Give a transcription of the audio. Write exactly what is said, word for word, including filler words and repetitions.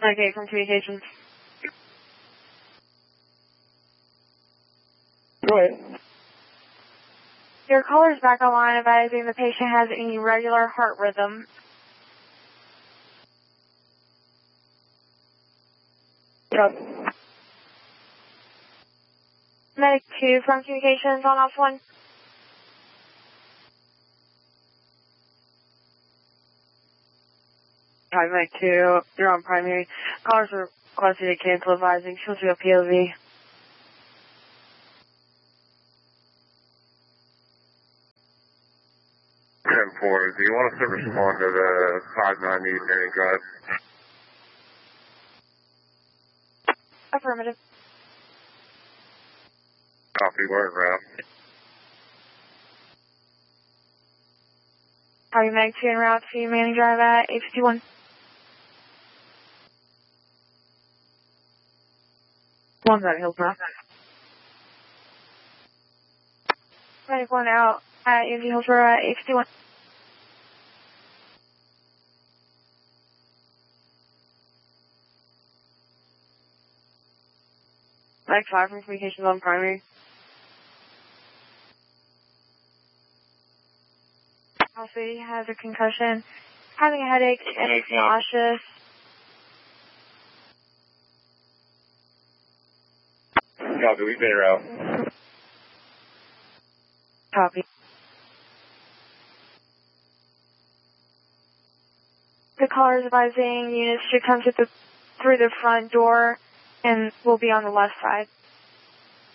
Okay, from communications. Go ahead. Your caller's back online advising the patient has an irregular heart rhythm. Yep. Medic two from communications on off one. Hi, Medic two, you're on primary. Callers are requested to cancel advising. She'll do a P O V. ten four, do you want us to respond to the five ninety Marion Drive? Affirmative. Copy, we're en route. Copy, Medic two en route to Manning Drive at eight fifty-one. One's at Hillsborough. Medic one out at U M G Hillsborough at eight fifty-one. Medic five from communications on primary. Also, he has a concussion, having a headache, and is nauseous. Copy, we've been en route. Copy. The caller is advising units should come to the, through the front door and will be on the left side.